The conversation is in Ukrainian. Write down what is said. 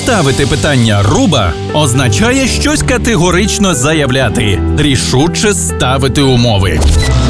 Ставити питання «руба» означає щось категорично заявляти, рішуче ставити умови.